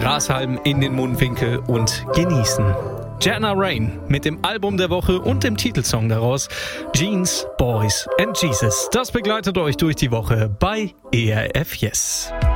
Grashalm in den Mundwinkel und genießen. Jana Rain mit dem Album der Woche und dem Titelsong daraus, Jeans, Boys and Jesus. Das begleitet euch durch die Woche bei ERF Yes.